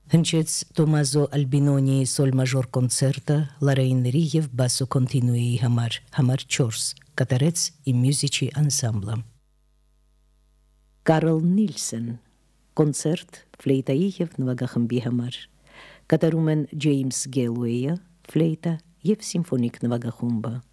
Հնչեց Տոմազո Ալբինոնիի սոլ մաժոր կոնցերտը լարայինների և բասո կոնտինուեի համար 4 կատարեց Իմ Մյուզիչի անսամբլը։ Կարլ Նիլսեն կոնցերտ ֆլեյտայի և նվագախմբի համար կատարում են Ջեյմս Գելուեյը ֆլեյտա և սիմֆոնիկ նվագախումբը։